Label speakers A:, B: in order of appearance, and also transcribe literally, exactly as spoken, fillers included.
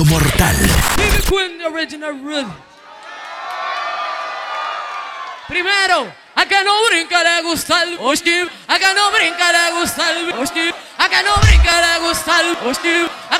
A: Código Mortal.
B: Primero, acá no brinca, le gusta el hostil. Acá no brinca, le gusta el hostil. Acá no brinca, le gusta el hostil.